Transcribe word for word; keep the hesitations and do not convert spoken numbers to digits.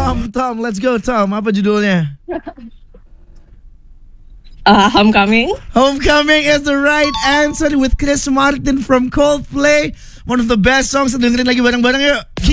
Tom, Tom, let's go Tom. Apa judulnya? Uh, Homecoming. Homecoming is the right answer with Chris Martin from Coldplay. One of the best songs. Dengerin lagi bareng-bareng yuk.